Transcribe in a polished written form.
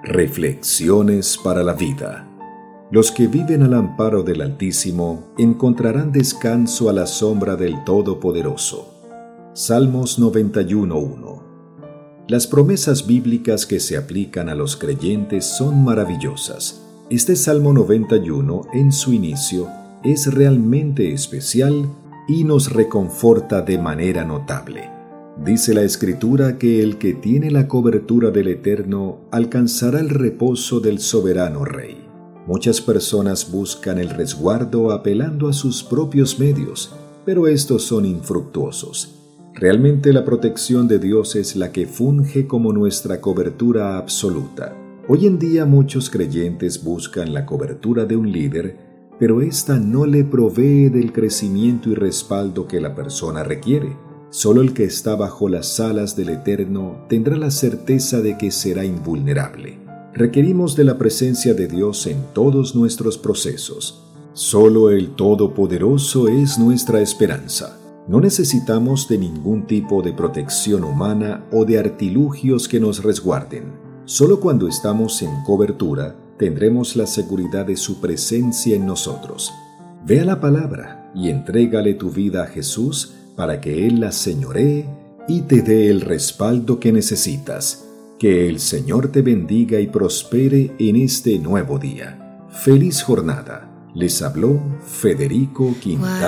Reflexiones para la vida. Los que viven al amparo del Altísimo encontrarán descanso a la sombra del Todopoderoso. Salmos 91:1. Las promesas bíblicas que se aplican a los creyentes son maravillosas. Este Salmo 91, en su inicio, es realmente especial y nos reconforta de manera notable. Dice la Escritura que el que tiene la cobertura del Eterno alcanzará el reposo del soberano Rey. Muchas personas buscan el resguardo apelando a sus propios medios, pero estos son infructuosos. Realmente la protección de Dios es la que funge como nuestra cobertura absoluta. Hoy en día muchos creyentes buscan la cobertura de un líder, pero ésta no le provee del crecimiento y respaldo que la persona requiere. Solo el que está bajo las alas del Eterno tendrá la certeza de que será invulnerable. Requerimos de la presencia de Dios en todos nuestros procesos. Solo el Todopoderoso es nuestra esperanza. No necesitamos de ningún tipo de protección humana o de artilugios que nos resguarden. Solo cuando estamos en cobertura tendremos la seguridad de su presencia en nosotros. Ve a la palabra y entrégale tu vida a Jesús para que Él la señoree y te dé el respaldo que necesitas. Que el Señor te bendiga y prospere en este nuevo día. ¡Feliz jornada! Les habló Federico Quintana.